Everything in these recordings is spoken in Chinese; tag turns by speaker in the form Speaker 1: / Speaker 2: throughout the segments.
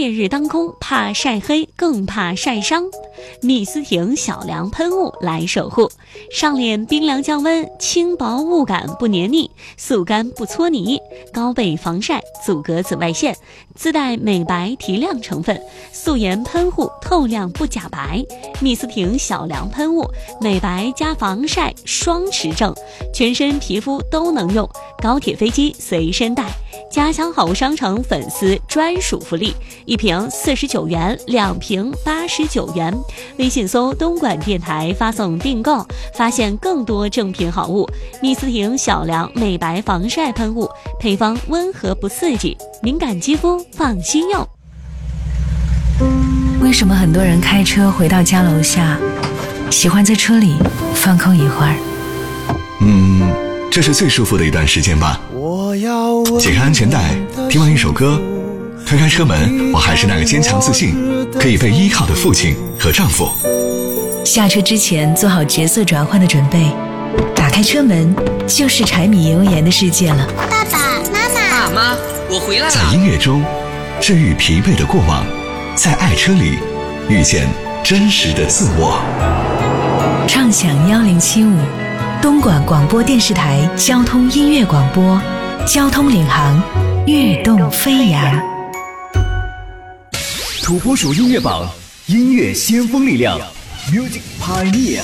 Speaker 1: 烈日当空，怕晒黑，更怕晒伤。蜜丝婷小凉喷雾来守护，上脸冰凉降温，轻薄雾感不黏腻，速干不搓泥，高倍防晒，阻隔紫外线，自带美白提亮成分，素颜喷护，透亮不假白。蜜丝婷小凉喷雾，美白加防晒双持正，全身皮肤都能用，高铁飞机随身带。家乡好物商城粉丝专属福利，1瓶49元，2瓶89元。微信搜东莞电台发送订购，发现更多正品好物。蜜丝婷小凉美白防晒喷雾，配方温和不刺激，敏感肌肤放心用。
Speaker 2: 为什么很多人开车回到家楼下，喜欢在车里放空一会儿？
Speaker 3: 这是最舒服的一段时间吧。解开安全带，听完一首歌，推开车门，我还是那个坚强自信，可以被依靠的父亲和丈夫。
Speaker 2: 下车之前做好角色转换的准备，打开车门就是柴米油盐的世界了。
Speaker 4: 爸爸妈妈，
Speaker 5: 爸妈，我回来了。
Speaker 3: 在音乐中治愈疲惫的过往，在爱车里遇见真实的自我。
Speaker 2: 畅享1075，东莞广播电视台交通音乐广播，交通领航，跃动飞扬。
Speaker 6: 土拨鼠音乐榜，音乐先锋力量 ，Music Pioneer。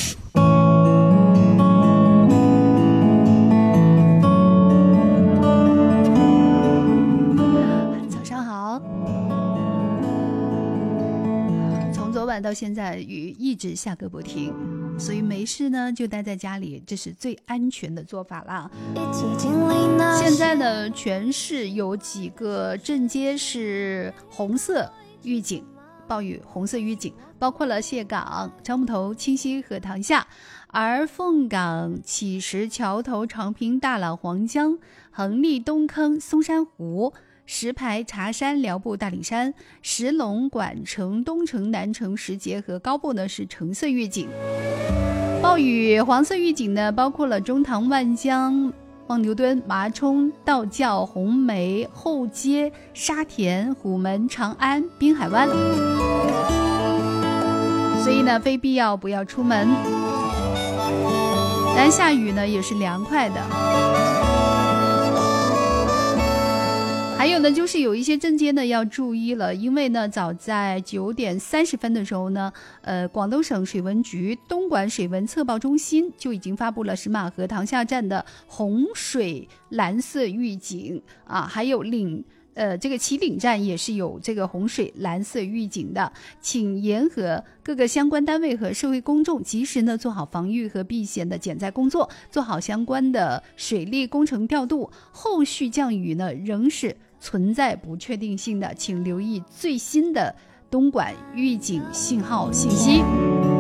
Speaker 7: 早上好。从昨晚到现在，雨一直下个不停，所以没事呢就待在家里，这是最安全的做法啦。现在呢，全市有几个镇街是红色预警，暴雨红色预警，包括了蟹港、樟木头、清溪和塘下，而凤岗、乞石、桥头、长坪、大朗、黄江、横沥、东坑、松山湖、石牌、茶山、辽埠、大岭山、石龙、莞城、东城、南城、石碣和高埠呢是橙色预警。暴雨黄色预警呢，包括了中塘、万江、望牛墩、麻冲、道教、红梅、后街、沙田、虎门、长安、滨海湾。所以呢，非必要不要出门。但下雨呢，也是凉快的。还有呢，就是有一些镇街呢要注意了，因为呢，早在9点30分的时候呢，广东省水文局东莞水文测报中心就已经发布了石马河塘下站的洪水蓝色预警啊，还有这个旗岭站也是有这个洪水蓝色预警的，请沿河各个相关单位和社会公众及时呢做好防御和避险的减灾工作，做好相关的水利工程调度。后续降雨呢仍是存在不确定性的，请留意最新的东莞预警信号信息。